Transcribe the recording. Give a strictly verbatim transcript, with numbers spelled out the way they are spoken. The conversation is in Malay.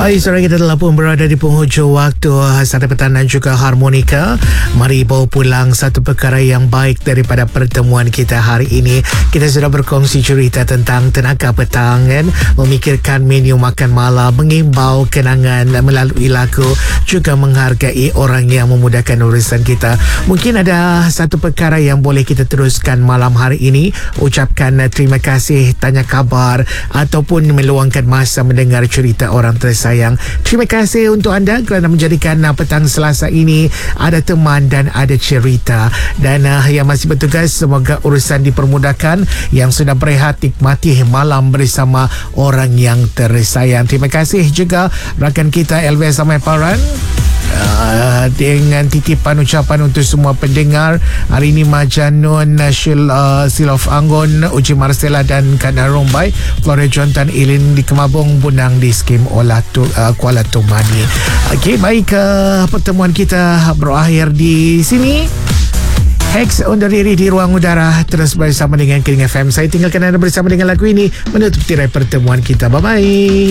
Baik, saudara, kita telah pun berada di penghujung waktu Satu Petang dan juga Harmonika. Mari bawa pulang satu perkara yang baik daripada pertemuan kita hari ini. Kita sudah berkongsi cerita tentang tenaga petang, kan? Memikirkan menu makan malam, mengimbau kenangan melalui lagu, juga menghargai orang yang memudahkan urusan kita. Mungkin ada satu perkara yang boleh kita teruskan malam hari ini. Ucapkan terima kasih, tanya kabar ataupun meluangkan masa mendengar cerita orang tersayang. Terima kasih untuk anda kerana menjadikan uh, petang Selasa ini ada teman dan ada cerita. Dan uh, yang masih bertugas, semoga urusan dipermudahkan. Yang sudah berehat, nikmati malam bersama orang yang tersayang. Terima kasih juga rakan kita Elvis Amaparan. Uh, dengan titipan ucapan untuk semua pendengar hari ini, Majanun, Shil, uh, Silof Anggon, Uji Marcella dan Kana Rombai, Flore Jontan Ilin di Kemabung, Bunang di Skim Olatu, uh, Kuala Tumani. Okey, baik, uh, pertemuan kita berakhir di sini. Hex undur diri di ruang udara. Terus bersama dengan King F M. Saya tinggalkan anda bersama dengan lagu ini menutup tirai pertemuan kita. Bye-bye.